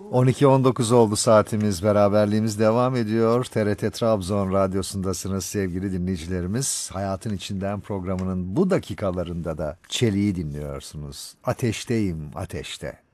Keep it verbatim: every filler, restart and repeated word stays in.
on iki on dokuz oldu saatimiz. Beraberliğimiz devam ediyor. T R T Trabzon Radyosu'ndasınız sevgili dinleyicilerimiz. Hayatın İçinden programının bu dakikalarında da Çelik'i dinliyorsunuz. Ateşteyim, ateşte.